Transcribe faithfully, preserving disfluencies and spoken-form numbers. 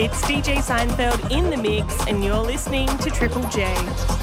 It's D J Seinfeld in the mix, and you're listening to Triple J.